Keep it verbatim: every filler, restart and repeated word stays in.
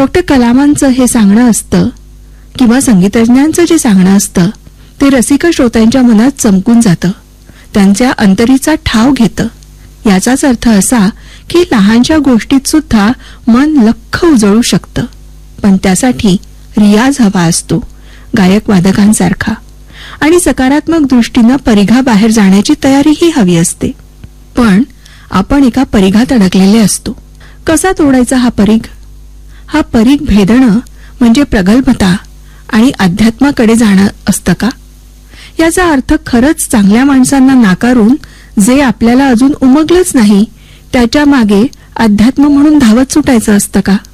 Doctor कलामांचं हे सांगणं असतं किंवा संगीतज्ञांचं जे सांगणं असतं ते रसिक श्रोत्यांच्या मनात चमकून जातं, त्यांच्या अंतरीचा ठाव घेतं. याचाच अर्थ असा की लहानशा गोष्टीत सुद्धा मन लख्ख उजळू शकतं, पण त्यासाठी रियाज हवा असतो, गायक वादकांसारखा. आणि सकारात्मक दृष्टीनं परिघाबाहेर जाण्याची तयारीही हवी असते. पण आपण एका परिघात अडकलेले असतो. कसा तोडायचा हा परिघ? हा परिघ भेदणं म्हणजे प्रगल्भता आणि अध्यात्माकडे जाणं असतं का? याचा अर्थ खरंच चांगल्या माणसांना नाकारून जे आपल्याला अजून उमगलंच नाही त्याच्या मागे अध्यात्म म्हणून धावत सुटायचं असतं का?